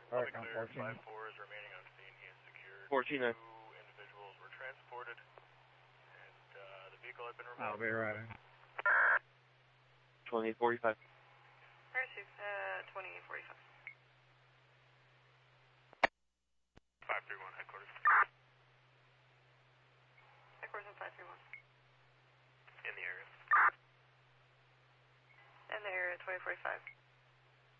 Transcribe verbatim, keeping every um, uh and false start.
Alright, I'm fourteen. five four is remaining on scene. He is secured. fourteen nine. Two individuals were transported, and uh, the vehicle had been removed. I'll be riding. twenty forty-five. Pursuit, uh, twenty forty-five. five three one, headquarters. Headquarters on five three one. In the area. In the area, twenty forty-five.